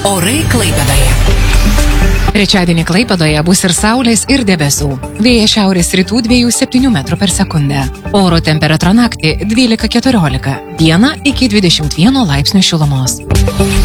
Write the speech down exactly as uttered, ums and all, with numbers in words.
Orai Klaipėdoje. Trečiadienį Klaipėdoje bus ir saulės, ir debesų. Vėjas šiaurės rytų dviejų septynių metrų per sekundę. Oro temperatūra naktį dvylika keturiolika, dieną iki dvidešimt vieno laipsnių šilumos.